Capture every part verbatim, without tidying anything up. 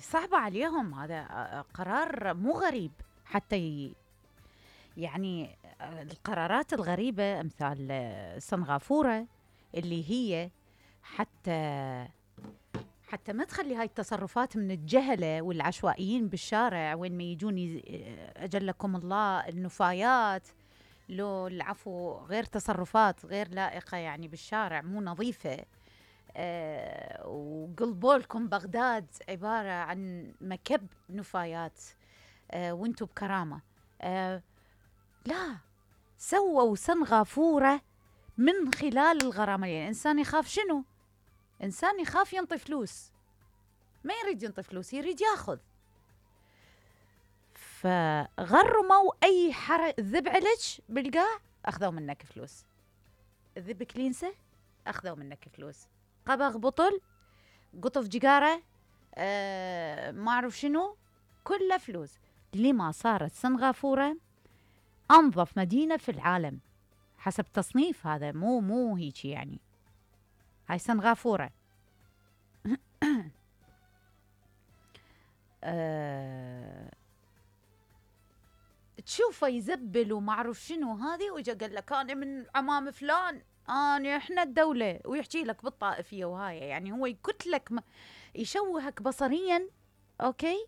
صعبة عليهم. هذا آه، قرار مو غريب حتى ي... يعني آه، القرارات الغريبة أمثال آه، سنغافورة، اللي هي حتى حتى ما تخلي هاي التصرفات من الجهلة والعشوائيين بالشارع وين ما يجون يز- آه، أجلكم الله النفايات، لو العفو غير تصرفات غير لائقة يعني بالشارع مو نظيفة. أه وقلبوا لكم بغداد عبارة عن مكب نفايات. أه وانتم بكرامة. أه لا، سووا سنغافورة من خلال الغرامة. يعني إنسان يخاف شنو؟ إنسان يخاف ينطي فلوس، ما يريد ينطي فلوس، يريد ياخذ. فغرموا أي حر ذب علج بالقاع أخذوا منك فلوس. ذب كلينسة أخذوا منك فلوس. قبغ بطل، قطف جقارة، آه ما أعرف شنو، كله فلوس. لما صارت سنغافورة أنظف مدينة في العالم حسب تصنيف، هذا مو مو هيك يعني. هاي سنغافورة. آه تشوفه يزبل وما أعرف شنو هذه، وجا قال لك أنا من عمام فلان، أنا إحنا الدولة، ويحكي لك بالطائفية وهاي. يعني هو يكتلك م- يشوهك بصريا، أوكي،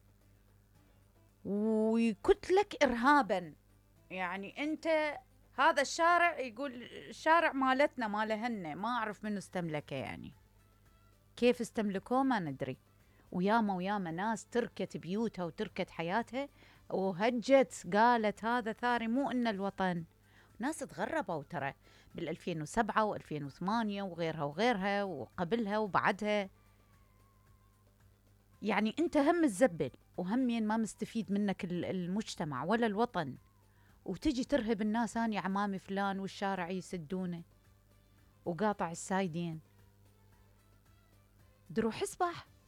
ويكتلك إرهابا. يعني أنت هذا الشارع، يقول الشارع مالتنا مالهن، ما أعرف منو استملكه. يعني كيف استملكوه ما ندري. وياما وياما ناس تركت بيوتها وتركت حياتها وهجت، قالت هذا ثاري مو إن الوطن. ناس تغربوا ترى بالألفين وسبعة وألفين وثمانية وغيرها وغيرها وقبلها وبعدها. يعني أنت هم الزبل وهمين ما مستفيد منك المجتمع ولا الوطن، وتجي ترهب الناس. أنا عمامي فلان والشارع يسدونه وقاطع السايدين. دروح اسبح